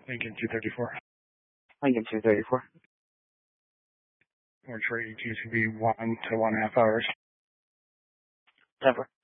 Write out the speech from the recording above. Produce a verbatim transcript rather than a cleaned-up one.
Lincoln two thirty-four. Lincoln two thirty-four. Mortuary E T should be one to one and a half hours. Denver.